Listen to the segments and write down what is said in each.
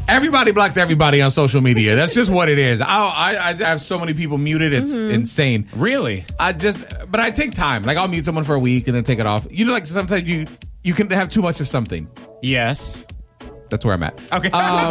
Everybody blocks everybody on social media. That's just what it is. I have so many people muted. It's insane. Really? But I take time. Like, I'll mute someone for a week and then take it off. You know, like sometimes you can have too much of something. Yes. That's where I'm at. Okay.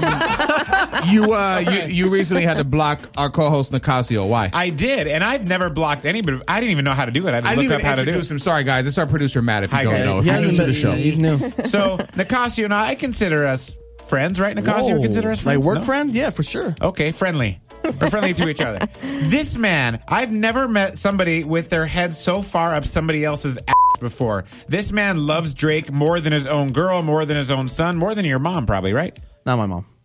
You recently had to block our co-host Nicasio. Why? I did, and I've never blocked anybody. I didn't even know how to do it. I had to I look didn't up even how to do introduce it. him. Sorry, guys. It's our producer, Matt, if you Hi, don't guys. know. If you're new to the show. He's new. So, Nicasio and I consider us friends, right, Nicasio? Whoa. Consider us friends? Like work No? friends? Yeah, for sure. Okay, friendly. We're friendly to each other. This man, I've never met somebody with their head so far up somebody else's ass before. This man loves Drake more than his own girl, more than his own son, more than your mom, probably, right? Not my mom.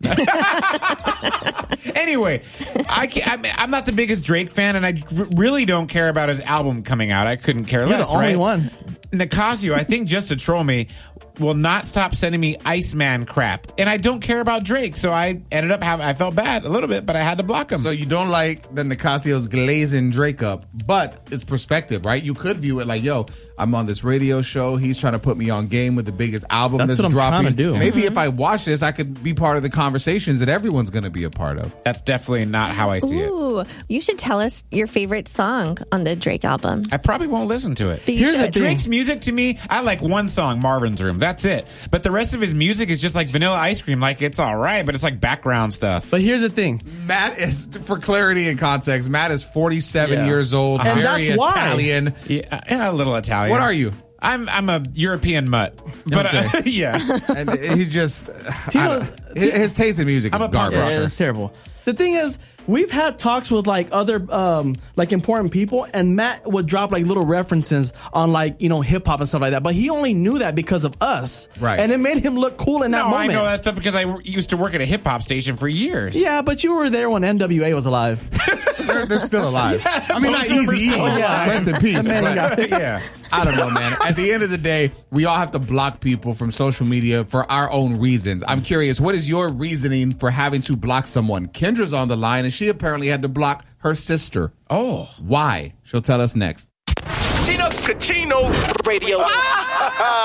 Anyway, I'm not the biggest Drake fan, and I really don't care about his album coming out. I couldn't care You're less, the only right? one. Nicasio, I think just to troll me, will not stop sending me Iceman crap. And I don't care about Drake, so I ended up I felt bad a little bit, but I had to block him. So you don't like that Nicasio's glazing Drake up, but it's perspective, right? You could view it like, yo, I'm on this radio show. He's trying to put me on game with the biggest album That's that's what I'm dropping. trying to do. Maybe if I watch this, I could be part of the conversations that everyone's going to be a part of. That's definitely not how I see it. Ooh, you should tell us your favorite song on the Drake album. I probably won't listen to it. But you Here's the should. thing. Drake's music to me, I like one song, Marvin's Room. That's it. But the rest of his music is just like Vanilla Ice Cream. Like, it's all right, but it's like background stuff. But here's the thing. Matt is, for clarity and context, Matt is 47 Yeah. years old, And very that's why. Italian. Yeah, a little Italian. What are you? I'm a European mutt. But Okay. yeah. And he's just, Tito- his taste in music is I'm a punk garbage. rocker. Yeah, it's terrible. The thing is, we've had talks with like other like important people, and Matt would drop like little references on like, you know, hip hop and stuff like that. But he only knew that because of us, Right. And it made him look cool in that No, moment. I know that stuff because I used to work at a hip hop station for years. Yeah, but you were there when NWA was alive. They're still alive. I mean, not most of them are Easy. still alive. Rest in peace. Man, but- Yeah. I don't know, man. At the end of the day, we all have to block people from social media for our own reasons. I'm curious, what is your reasoning for having to block someone? Kendra's on the line, and she apparently had to block her sister. Oh. Why? She'll tell us next. Tino Cucino Radio.